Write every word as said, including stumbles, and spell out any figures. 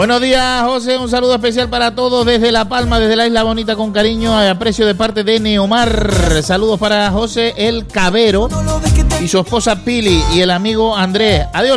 Buenos días, José. Un saludo especial para todos desde La Palma, desde la Isla Bonita, con cariño, a aprecio de parte de Neomar. Saludos para José el Cabero y su esposa Pili y el amigo Andrés. Adiós.